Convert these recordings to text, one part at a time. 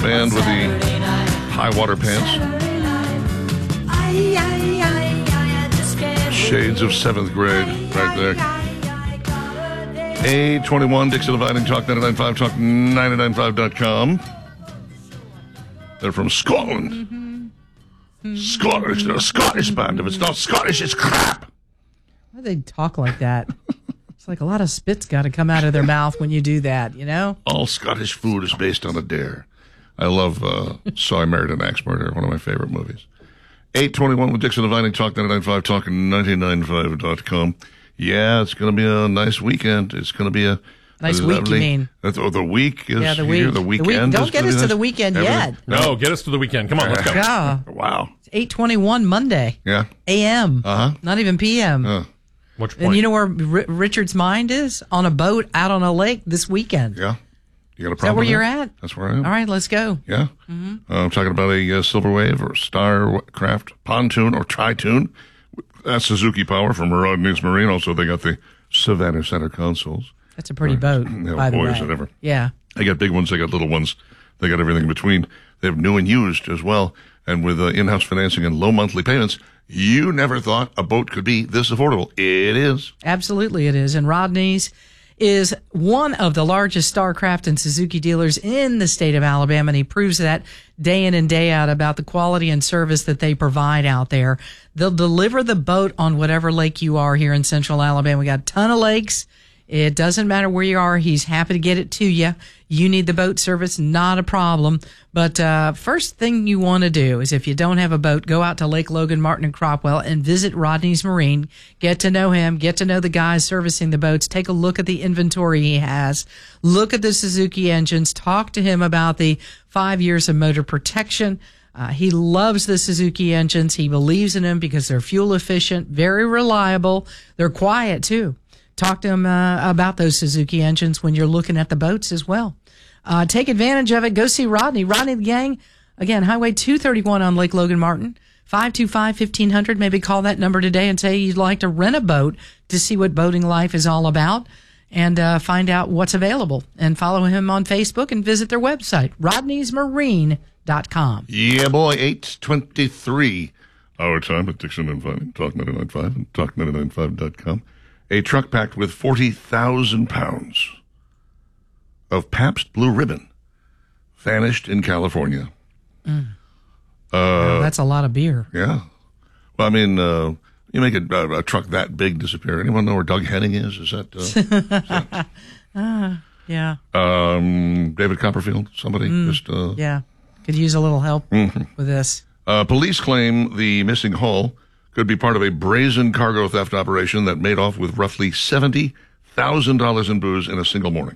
Band with the high water pants. Shades of 7th grade right there. 821 Dixon Dividing Talk 99.5, talk995.com. They're from Scotland. Scottish. They're a Scottish band. If it's not Scottish, it's crap. Why do they talk like that? It's like a lot of spit's got to come out of their mouth when you do that, you know? All Scottish food is based on a dare. I love So I Married an Axe Murderer, one of my favorite movies. 821 with Dixon Dividing Talk 99.5, talk995.com. Yeah, it's going to be a nice weekend. It's going to be a nice week, you mean? The week is the here. week. The weekend. Don't get us to the weekend yet. No, get us to the weekend. Come on, let's go. Yeah. Wow. It's 8:21 Monday. Yeah. A.M. Not even P.M. Which point? And you know where Richard's mind is? On a boat out on a lake this weekend. Yeah. You got a problem? Is that where you're at? That's where I am. All right, let's go. Yeah. I'm talking about a Silver Wave or Starcraft pontoon or Tri-Toon. That's Suzuki Power from Rodney's Marine. Also, they got the Savannah Center consoles. That's a pretty boat, by the way. Whatever. Yeah. They got big ones. They got little ones. They got everything in between. They have new and used as well. And with in-house financing and low monthly payments, you never thought a boat could be this affordable. It is. Absolutely it is. And Rodney's is one of the largest Starcraft and Suzuki dealers in the state of Alabama, and he proves that day in and day out about the quality and service that they provide out there. They'll deliver the boat on whatever lake you are here in central Alabama. We got a ton of lakes. It doesn't matter where you are. He's happy to get it to you. You need the boat service, not a problem. But first thing you want to do is, if you don't have a boat, go out to Lake Logan, Martin, and Cropwell and visit Rodney's Marine. Get to know him. Get to know the guys servicing the boats. Take a look at the inventory he has. Look at the Suzuki engines. Talk to him about the 5 years of motor protection. He loves the Suzuki engines. He believes in them because they're fuel efficient, very reliable. They're quiet, too. Talk to him about those Suzuki engines when you're looking at the boats as well. Take advantage of it. Go see Rodney. Rodney the Gang, again, Highway 231 on Lake Logan Martin, 525-1500. Maybe call that number today and say you'd like to rent a boat to see what boating life is all about and find out what's available. And follow him on Facebook and visit their website, rodneysmarine.com. Yeah, boy, 8:23 our time at Dixon and Vining, Talk 99.5 and talk995.com. A truck packed with 40,000 pounds of Pabst Blue Ribbon vanished in California. That's a lot of beer. Yeah. Well, I mean, you make a truck that big disappear. Anyone know where Doug Henning is? Is that? Yeah. David Copperfield? Somebody? Yeah. Could use a little help with this. Police claim the missing hull could be part of a brazen cargo theft operation that made off with roughly $70,000 in booze in a single morning.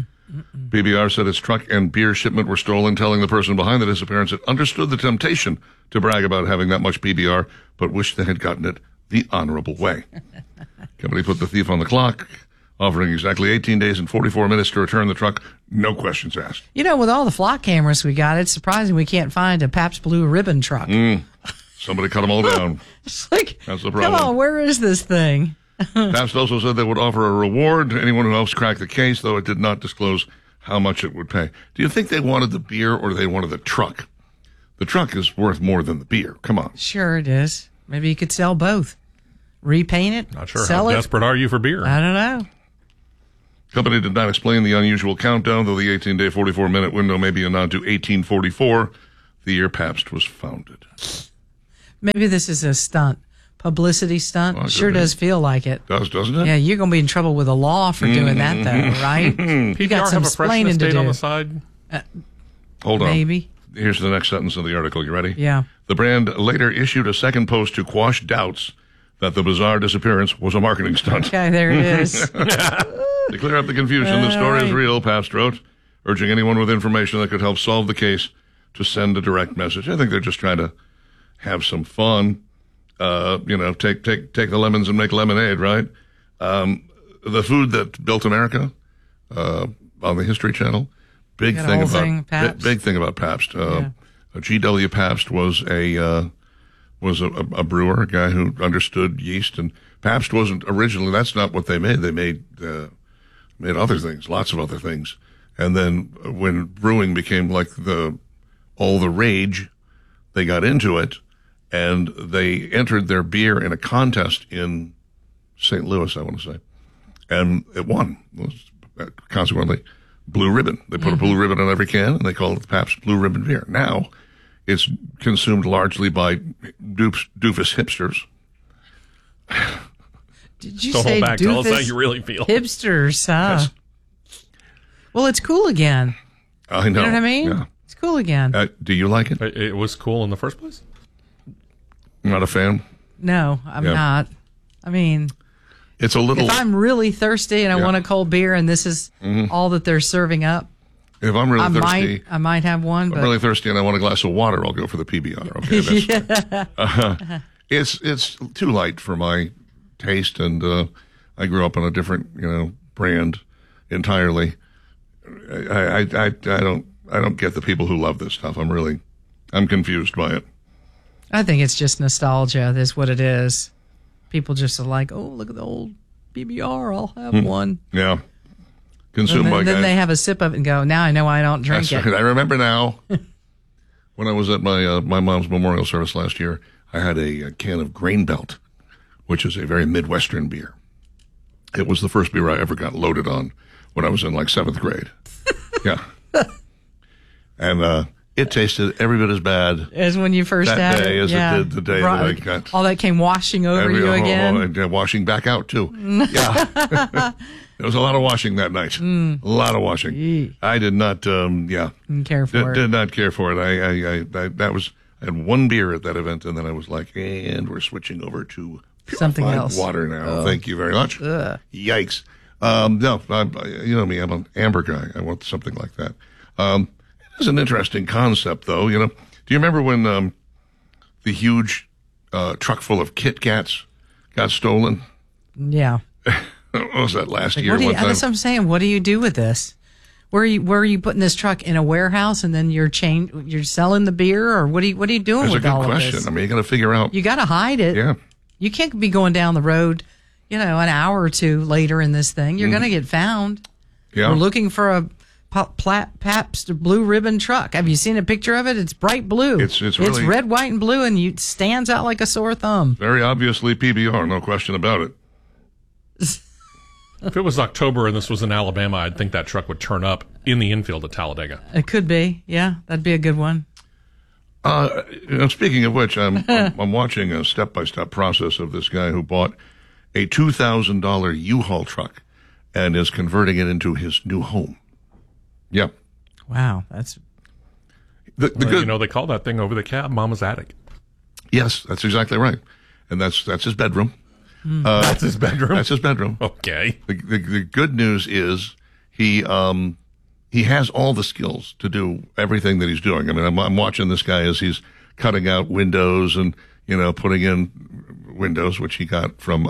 PBR said its truck and beer shipment were stolen, telling the person behind the disappearance it understood the temptation to brag about having that much PBR, but wished they had gotten it the honorable way. Company put the thief on the clock, offering exactly 18 days and 44 minutes to return the truck, no questions asked. You know, with all the flock cameras we got, it's surprising we can't find a Pabst Blue Ribbon truck. Somebody cut them all down. It's like, that's the problem. Come on, where is this thing? Pabst also said they would offer a reward to anyone who helps crack the case, though it did not disclose how much it would pay. Do you think they wanted the beer or they wanted the truck? The truck is worth more than the beer. Come on. Sure it is. Maybe you could sell both. Repaint it. Not sure. Sell How it. desperate are you for beer? I don't know. Company did not explain the unusual countdown, though the 18-day, 44-minute window may be a nod to 1844, the year Pabst was founded. Maybe this is a stunt. Publicity stunt. Well, sure does feel like it. Doesn't it? Yeah, you're going to be in trouble with the law for doing that, though, right? You got PBR some have a freshness splaining to date do. on the side? Hold on. Maybe. Here's the next sentence of the article. You ready? Yeah. The brand later issued a second post to quash doubts that the bizarre disappearance was a marketing stunt. Okay, there it is. To clear up the confusion, the story is real, Pabst wrote, urging anyone with information that could help solve the case to send a direct message. I think they're just trying to have some fun. Take the lemons and make lemonade, right? The food that built America on the History Channel. Big thing about Pabst. G.W. Pabst was a brewer, a guy who understood yeast, and Pabst wasn't originally. That's not what they made. They made other things, lots of other things. And then when brewing became like the all the rage, they got into it, and they entered their beer in a contest in St. Louis, I want to say, and it won. Consequently, Blue Ribbon. They put a blue ribbon on every can, and they called it Pabst Blue Ribbon beer. Now, it's consumed largely by doofus hipsters. Did you Don't say hold back. Tell us how doofus you really feel. hipsters? Huh? Yes. Well, it's cool again. I know. You know what I mean? Yeah. It's cool again. Do you like it? It was cool in the first place. Not a fan? No, I'm Yeah. not. I mean, It's a little... if I'm really thirsty and I want a cold beer and this is all that they're serving up, If I'm really thirsty... I might have one. But I'm really thirsty and I want a glass of water, I'll go for the PBR. Okay, that's, it's too light for my taste, and I grew up on a different, brand entirely. I don't get the people who love this stuff. I'm confused by it. I think it's just nostalgia. That's what it is. People just are like, oh, look at the old PBR. I'll have one. Yeah, consumed by And then guys. they have a sip of it and go, now I know I don't drink That's it. right. I remember now. When I was at my mom's memorial service last year, I had a can of Grain Belt, which is a very Midwestern beer. It was the first beer I ever got loaded on when I was in like 7th grade. Yeah. And it tasted every bit as bad As when you first that had day it. as it did the day that I got. All that came washing over you again. Washing back out, too. Yeah. There was a lot of washing that night. A lot of washing. Gee. I did not, Didn't care for it. did not care for it. I had one beer at that event, and then I was like, and we're switching over to Something purified else. water now. Thank you very much. Ugh. Yikes. No, you know me, I'm an amber guy. I want something like that. It is an interesting concept, though. Do you remember when the huge truck full of Kit Kats got stolen? Yeah. What was that last year? One time? That's what I'm saying. What do you do with this? Where are you putting this truck in a warehouse and then you're selling the beer, or what are you doing That's a with good all question. of this? I mean, you got to figure out. You got to hide it. Yeah. You can't be going down the road, an hour or two later in this thing. You're going to get found. Yeah. We're looking for a Pabst Blue Ribbon truck. Have you seen a picture of it? It's bright blue. It's really- red, white, and blue, and it stands out like a sore thumb. Very obviously PBR, no question about it. If it was October and this was in Alabama, I'd think that truck would turn up in the infield at Talladega. It could be. Yeah, that'd be a good one. Speaking of which, I'm watching a step-by-step process of this guy who bought a $2,000 U-Haul truck and is converting it into his new home. Yep. Wow, that's The good, They call that thing over the cab Mama's attic. yes, that's exactly right, and that's his bedroom. That's his bedroom? That's his bedroom. Okay. The good news is he has all the skills to do everything that he's doing. I mean, I'm watching this guy as he's cutting out windows and putting in windows, which he got from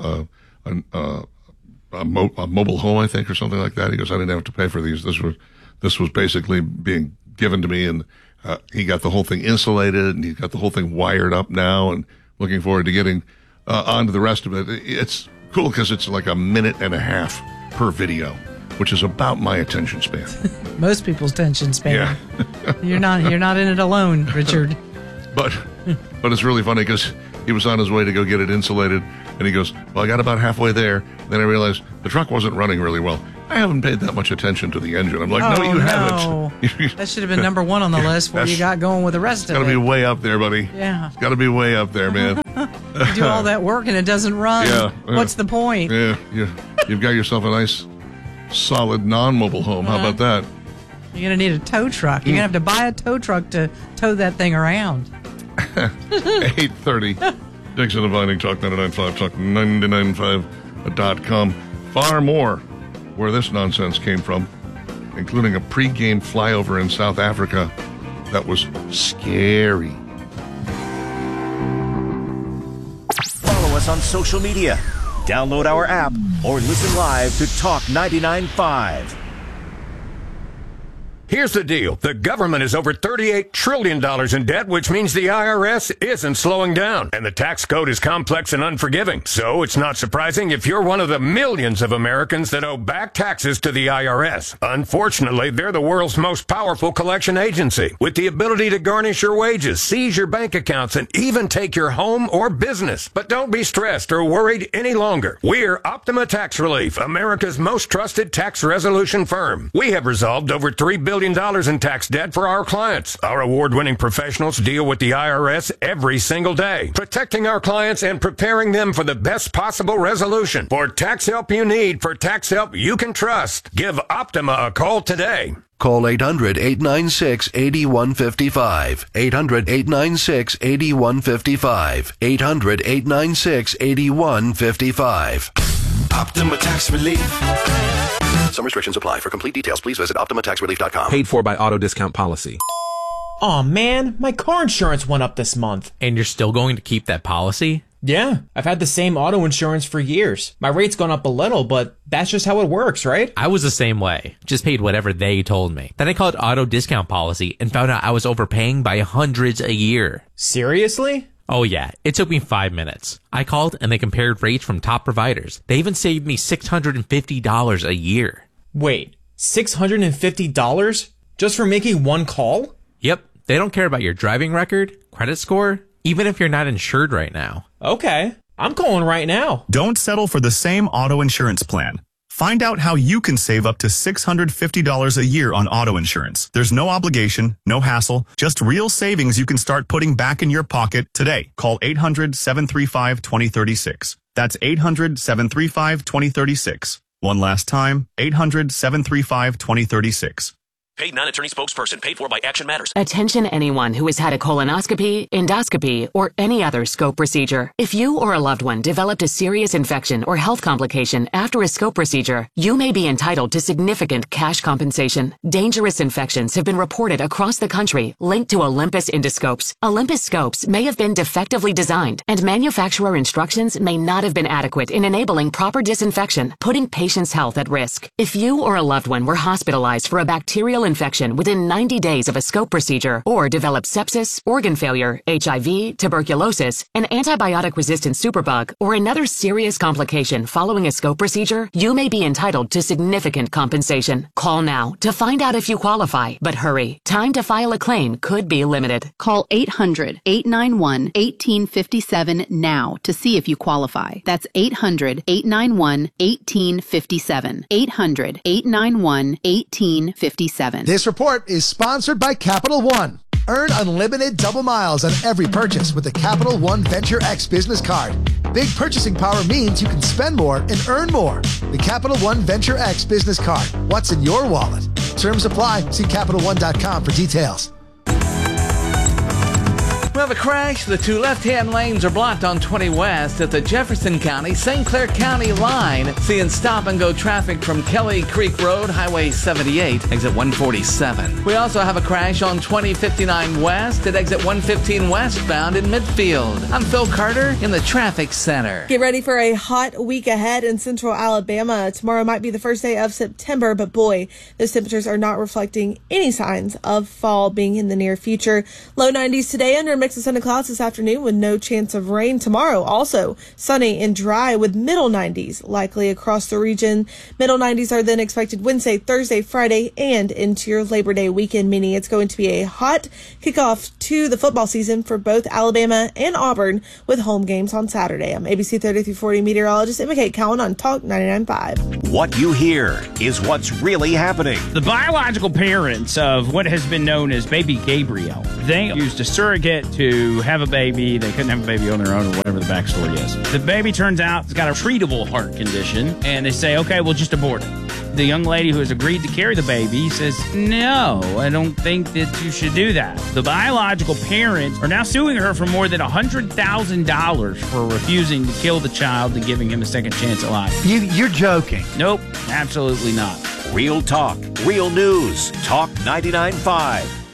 a mobile home, I think, or something like that. He goes, I didn't have to pay for these. This was basically being given to me, and he got the whole thing insulated, and he's got the whole thing wired up now, and looking forward to getting onto the rest of it. It's cool because it's like a minute and a half per video, which is about my attention span. most people's attention span. Yeah. You're not in it alone, Richard. But it's really funny because he was on his way to go get it insulated, and he goes, well, I got about halfway there. Then I realized the truck wasn't running really well. I haven't paid that much attention to the engine. I'm like, no, you haven't. That should have been number one on the list before you got going with the rest It's of got to it. be way up there, buddy. Yeah. It's got to be way up there, man. You do all that work and it doesn't run. Yeah. What's the point? Yeah, you've got yourself a nice, solid, non-mobile home. How about that? You're going to need a tow truck. You're going to have to buy a tow truck to tow that thing around. 8:30. Dixon and Vining, Talk 99.5, Talk 99.5.com. Far more where this nonsense came from, including a pre-game flyover in South Africa that was scary. Follow us on social media. Download our app or listen live to Talk 99.5. Here's the deal. The government is over $38 trillion in debt, which means the IRS isn't slowing down. And the tax code is complex and unforgiving. So it's not surprising if you're one of the millions of Americans that owe back taxes to the IRS. Unfortunately, they're the world's most powerful collection agency, with the ability to garnish your wages, seize your bank accounts, and even take your home or business. But don't be stressed or worried any longer. We're Optima Tax Relief, America's most trusted tax resolution firm. We have resolved over $3 billion in tax debt for our clients. Our award-winning professionals deal with the IRS every single day, protecting our clients and preparing them for the best possible resolution. For tax help you need, for tax help you can trust, give Optima a call today. Call 800-896-8155. 800-896-8155. 800-896-8155. Optima Tax Relief. Some restrictions apply. For complete details, please visit OptimaTaxRelief.com. Paid for by Auto Discount Policy. Aw, man, my car insurance went up this month. And you're still going to keep that policy? Yeah, I've had the same auto insurance for years. My rate's gone up a little, but that's just how it works, right? I was the same way. Just paid whatever they told me. Then I called Auto Discount Policy and found out I was overpaying by hundreds a year. Seriously? Oh yeah, it took me 5 minutes. I called and they compared rates from top providers. They even saved me $650 a year. Wait, $650 just for making one call? Yep, they don't care about your driving record, credit score, even if you're not insured right now. Okay, I'm calling right now. Don't settle for the same auto insurance plan. Find out how you can save up to $650 a year on auto insurance. There's no obligation, no hassle, just real savings you can start putting back in your pocket today. Call 800-735-2036. That's 800-735-2036. One last time, 800-735-2036. Paid non-attorney spokesperson paid for by Action Matters. Attention anyone who has had a colonoscopy, endoscopy, or any other scope procedure. If you or a loved one developed a serious infection or health complication after a scope procedure, you may be entitled to significant cash compensation. Dangerous infections have been reported across the country linked to Olympus endoscopes. Olympus scopes may have been defectively designed, and manufacturer instructions may not have been adequate in enabling proper disinfection, putting patients' health at risk. If you or a loved one were hospitalized for a bacterial infection within 90 days of a scope procedure, or developed sepsis, organ failure, HIV, tuberculosis, an antibiotic-resistant superbug, or another serious complication following a scope procedure, you may be entitled to significant compensation. Call now to find out if you qualify, but hurry. Time to file a claim could be limited. Call 800-891-1857 now to see if you qualify. That's 800-891-1857. 800-891-1857. This report is sponsored by Capital One. Earn unlimited double miles on every purchase with the Capital One Venture X business card. Big purchasing power means you can spend more and earn more. The Capital One Venture X business card. What's in your wallet? Terms apply. See CapitalOne.com for details. We have a crash. The two left-hand lanes are blocked on 20 West at the Jefferson County, St. Clair County line. Seeing stop-and-go traffic from Kelly Creek Road, Highway 78, exit 147. We also have a crash on 2059 West at exit 115 westbound in Midfield. I'm Phil Carter in the Traffic Center. Get ready for a hot week ahead in central Alabama. Tomorrow might be the first day of September, but boy, those temperatures are not reflecting any signs of fall being in the near future. Low 90s today under mix of sun and clouds this afternoon with no chance of rain. Tomorrow also sunny and dry with middle 90s likely across the region. Middle 90s are then expected Wednesday, Thursday, Friday, and into your Labor Day weekend, meaning it's going to be a hot kickoff to the football season for both Alabama and Auburn with home games on Saturday. I'm ABC 30-40 meteorologist Emma Kate Cowan on Talk 99.5. What you hear is what's really happening. The biological parents of what has been known as baby Gabriel, they used a surrogate to have a baby. They couldn't have a baby on their own or whatever the backstory is. The baby turns out it's got a treatable heart condition, and they say, okay, we'll just abort it. The young lady who has agreed to carry the baby says, no, I don't think that you should do that. The biological parents are now suing her for more than $100,000 for refusing to kill the child and giving him a second chance at life. You're joking. Nope, absolutely not. Real talk, real news. Talk 99.5.